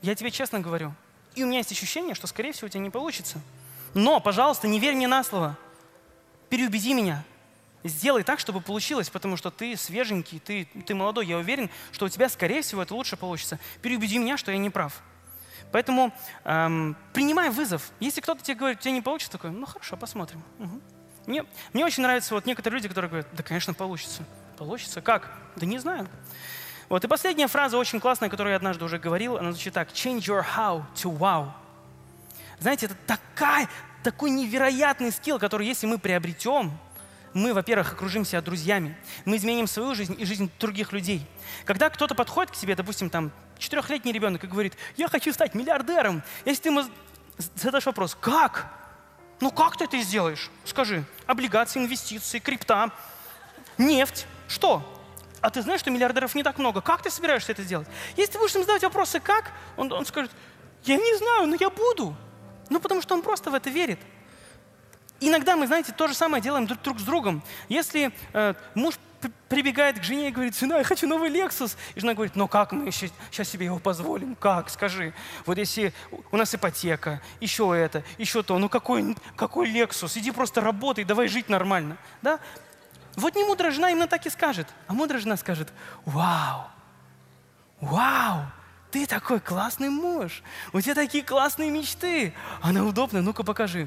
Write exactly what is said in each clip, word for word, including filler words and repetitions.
Я тебе честно говорю. И у меня есть ощущение, что, скорее всего, у тебя не получится. Но, пожалуйста, не верь мне на слово. Переубеди меня. Сделай так, чтобы получилось, потому что ты свеженький, ты, ты молодой. Я уверен, что у тебя, скорее всего, это лучше получится. Переубеди меня, что я не прав. Поэтому эм, принимай вызов. Если кто-то тебе говорит, у тебя не получится, такой, ну хорошо, посмотрим. Угу. Мне, мне очень нравятся вот некоторые люди, которые говорят, да, конечно, получится. Получится? Как? Да не знаю. Вот. И последняя фраза очень классная, которую я однажды уже говорил, она звучит так. Change your how to wow. Знаете, это такая, такой невероятный скилл, который, если мы приобретем, мы, во-первых, окружим себя друзьями, мы изменим свою жизнь и жизнь других людей. Когда кто-то подходит к тебе, допустим, там, четырехлетний ребенок и говорит, я хочу стать миллиардером. Если ты ему задашь вопрос, как? Ну как ты это сделаешь? Скажи, облигации, инвестиции, крипта, нефть, что? А ты знаешь, что миллиардеров не так много. Как ты собираешься это сделать? Если ты будешь им задавать вопросы «как?», он, он скажет, я не знаю, но я буду. Ну, потому что он просто в это верит. Иногда мы, знаете, то же самое делаем друг, друг с другом. Если э, муж прибегает к жене и говорит, жена, я хочу новый Lexus. И жена говорит, ну как мы еще, сейчас себе его позволим? Как? Скажи. Вот если у нас ипотека, еще это, еще то, ну какой, какой Lexus? Иди просто работай, давай жить нормально. Да? Вот не мудрая жена именно так и скажет. А мудрая жена скажет, вау, вау, ты такой классный муж, у тебя такие классные мечты. Она удобная, ну-ка покажи.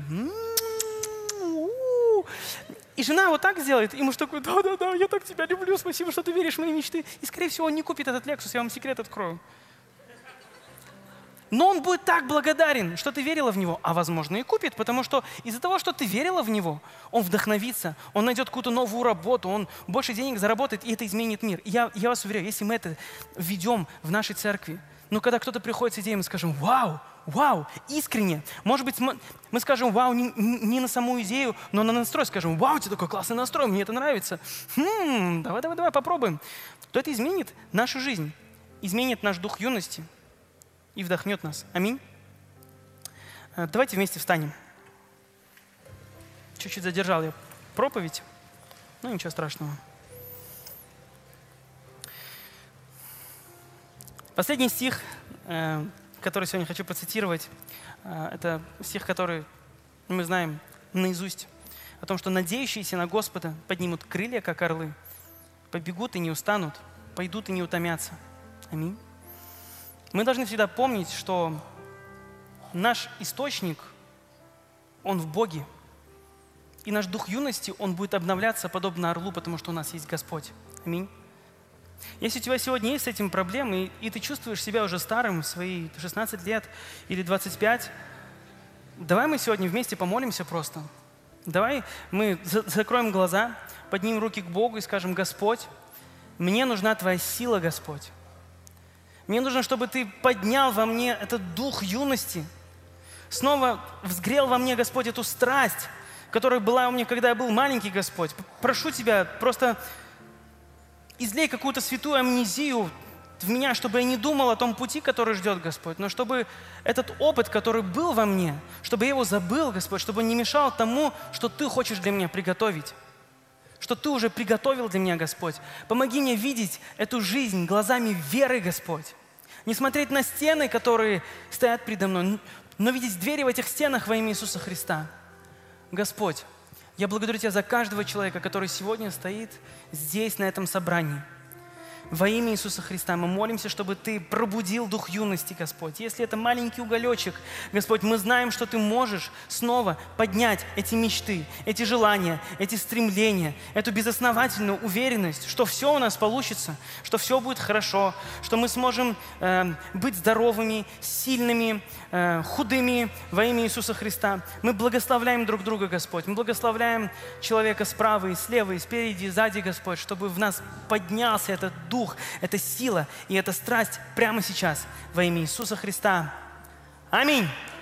И жена вот так сделает, и муж такой, да-да-да, я так тебя люблю, спасибо, что ты веришь в мои мечты. И, скорее всего, он не купит этот Lexus, я вам секрет открою. Но он будет так благодарен, что ты верила в него, а, возможно, и купит, потому что из-за того, что ты верила в него, он вдохновится, он найдет какую-то новую работу, он больше денег заработает, и это изменит мир. И я, я вас уверяю, если мы это введем в нашей церкви, ну, когда кто-то приходит с идеей, мы скажем, вау, вау, искренне. Может быть, мы, мы скажем, вау, не, не на саму идею, но на настрой скажем, вау, у тебя такой классный настрой, мне это нравится. Хм, давай, давай, давай, попробуем. То это изменит нашу жизнь, изменит наш дух юности и вдохнет нас. Аминь. Давайте вместе встанем. Чуть-чуть задержал я проповедь, но ничего страшного. Последний стих, который сегодня хочу процитировать, это стих, который мы знаем наизусть, о том, что надеющиеся на Господа поднимут крылья, как орлы, побегут и не устанут, пойдут и не утомятся. Аминь. Мы должны всегда помнить, что наш источник, он в Боге. И наш дух юности, он будет обновляться подобно орлу, потому что у нас есть Господь. Аминь. Если у тебя сегодня есть с этим проблемы, и, и ты чувствуешь себя уже старым в свои шестнадцать лет или двадцать пять, давай мы сегодня вместе помолимся просто. Давай мы за закроем глаза, поднимем руки к Богу и скажем, Господь, мне нужна Твоя сила, Господь. Мне нужно, чтобы Ты поднял во мне этот дух юности, снова взгрел во мне, Господь, эту страсть, которая была у меня, когда я был маленький, Господь. Прошу Тебя, просто излей какую-то святую амнезию в меня, чтобы я не думал о том пути, который ждет Господь, но чтобы этот опыт, который был во мне, чтобы я его забыл, Господь, чтобы он не мешал тому, что Ты хочешь для меня приготовить, что Ты уже приготовил для меня, Господь. Помоги мне видеть эту жизнь глазами веры, Господь. Не смотреть на стены, которые стоят предо мной, но видеть двери в этих стенах во имя Иисуса Христа. Господь, я благодарю Тебя за каждого человека, который сегодня стоит здесь, на этом собрании. Во имя Иисуса Христа мы молимся, чтобы Ты пробудил дух юности, Господь. Если это маленький уголечек, Господь, мы знаем, что Ты можешь снова поднять эти мечты, эти желания, эти стремления, эту безосновательную уверенность, что все у нас получится, что все будет хорошо, что мы сможем э, быть здоровыми, сильными, э, худыми во имя Иисуса Христа. Мы благословляем друг друга, Господь. Мы благословляем человека справа и слева, и спереди, и сзади, Господь, чтобы в нас поднялся этот дух, Дух, эта сила и эта страсть прямо сейчас во имя Иисуса Христа. Аминь.